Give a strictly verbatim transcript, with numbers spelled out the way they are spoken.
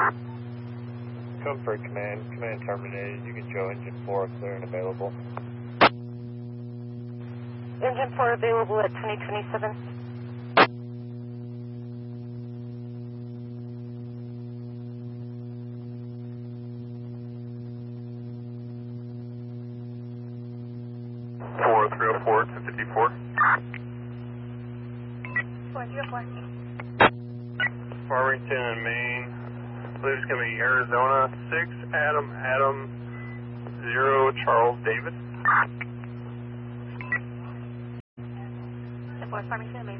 Comfort command, command terminated. You can show engine four clear and available. Engine four available at twenty twenty-seven. four three oh four, two fifty-four. four three oh four. Farmington and Maine. I believe it's going to be Arizona six, Adam, Adam, zero, Charles, David. four Farmington,